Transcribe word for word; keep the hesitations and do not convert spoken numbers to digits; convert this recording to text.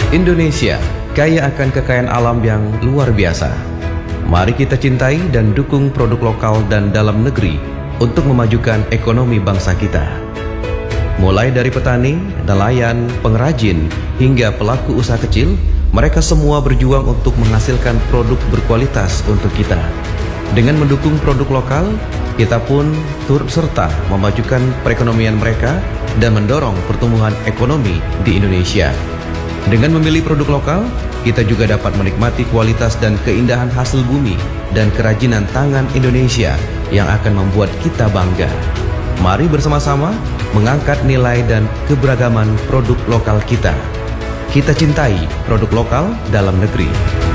Indonesia kaya akan kekayaan alam yang luar biasa. Mari kita cintai dan dukung produk lokal dan dalam negeri untuk memajukan ekonomi bangsa kita. Mulai dari petani, nelayan, pengrajin, hingga pelaku usaha kecil, mereka semua berjuang untuk menghasilkan produk berkualitas untuk kita. Dengan mendukung produk lokal, kita pun turut serta memajukan perekonomian mereka dan mendorong pertumbuhan ekonomi di Indonesia. Dengan memilih produk lokal, kita juga dapat menikmati kualitas dan keindahan hasil bumi dan kerajinan tangan Indonesia yang akan membuat kita bangga. Mari bersama-sama mengangkat nilai dan keberagaman produk lokal kita. Kita cintai produk lokal dalam negeri.